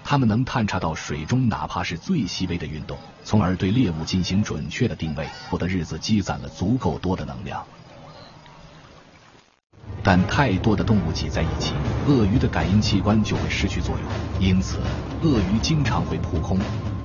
它们能探查到水中哪怕是最细微的运动，从而对猎物进行准确的定位，不得日子积攒了足够多的能量。但太多的动物挤在一起，鳄鱼的感应器官就会失去作用，因此鳄鱼经常会扑空，